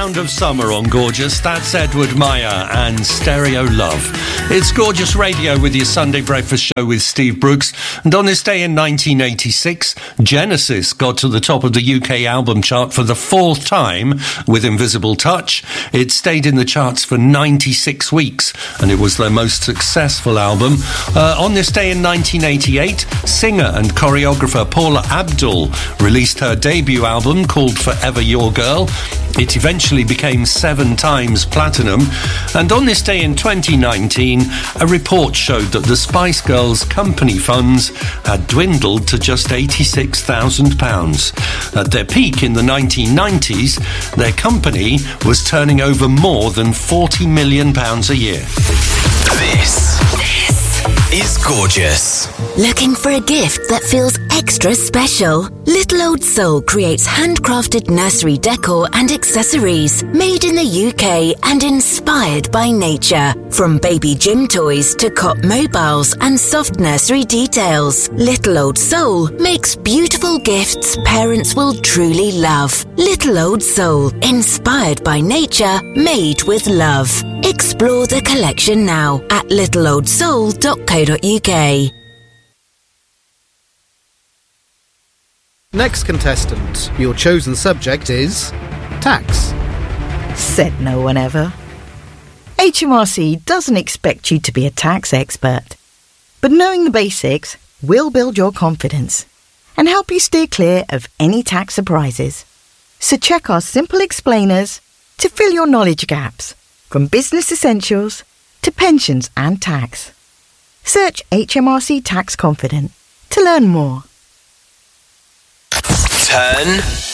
sound of summer on Gorgeous. That's Edward Meyer and Stereo Love. It's Gorgeous Radio with your Sunday breakfast show with Steve Brooks. And on this day in 1986, Genesis got to the top of the UK album chart for the fourth time with Invisible Touch. It stayed in the charts for 96 weeks, and it was their most successful album. On this day in 1988, singer and choreographer Paula Abdul released her debut album called Forever Your Girl. It eventually became 7 times platinum. And on this day in 2019, a report showed that the Spice Girls' company funds had dwindled to just £86,000. At their peak in the 1990s, their company was turning over more than £40 million a year. This is Gorgeous. Looking for a gift that feels extra special? Little Old Soul creates handcrafted nursery decor and accessories made in the UK and inspired by nature. From baby gym toys to cot mobiles and soft nursery details, Little Old Soul makes beautiful gifts parents will truly love. Little Old Soul, inspired by nature, made with love. Explore the collection now at littleoldsoul.co.uk. Next contestant, your chosen subject is tax. Said no one ever. HMRC doesn't expect you to be a tax expert, but knowing the basics will build your confidence and help you steer clear of any tax surprises. So check our simple explainers to fill your knowledge gaps, from business essentials to pensions and tax. Search HMRC Tax Confident to learn more. Turn